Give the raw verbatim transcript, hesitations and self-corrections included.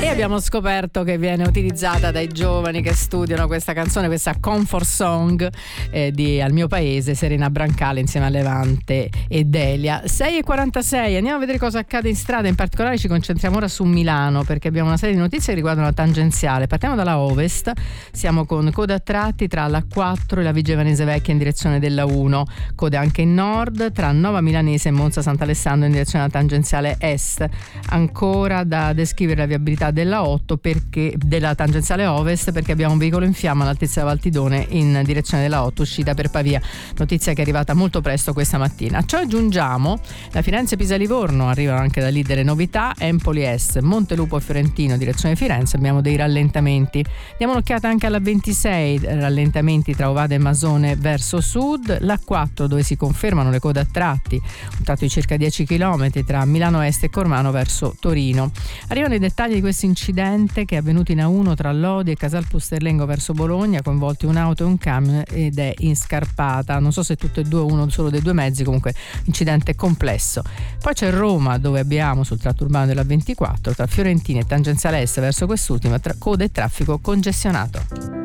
E abbiamo scoperto che viene utilizzata dai giovani che studiano questa canzone, questa comfort song eh, di Al mio paese, Serena Brancale insieme a Levante e Delia. sei e quarantasei, andiamo a vedere cosa accade in strada. In particolare ci concentriamo ora su Milano, perché abbiamo una serie di notizie che riguardano la tangenziale. Partiamo dalla Ovest, siamo con code a tratti tra la quattro e la Vigia Vanese Vecchia in direzione della uno, code anche in nord tra Nova Milanese e Monza Sant'Alessandro in direzione della tangenziale est. Ancora da descrivere la viabilità della otto, perché della tangenziale ovest, perché abbiamo un veicolo in fiamma all'altezza della Valtidone in direzione della otto, uscita per Pavia, notizia che è arrivata molto presto questa mattina. A ciò aggiungiamo la Firenze-Pisa-Livorno, arrivano anche da lì delle novità, Empoli Est, Montelupo Fiorentino direzione Firenze, abbiamo dei rallentamenti. Diamo un'occhiata anche alla ventisei, rallentamenti tra Ovada e Masone verso sud, la quattro dove si confermano le code a tratti, un tratto di circa dieci chilometri tra Milano Est e Cormano verso Torino. Arrivano i dettagli di questo incidente che è avvenuto in A uno tra Lodi e Casal Pusterlengo verso Bologna, coinvolti un'auto e un camion ed è in scarpata. Non so se tutte e due o uno solo dei due mezzi, comunque incidente complesso. Poi c'è Roma, dove abbiamo sul tratto urbano della ventiquattro tra Fiorentina e tangenziale est verso quest'ultima tra code e traffico congestionato.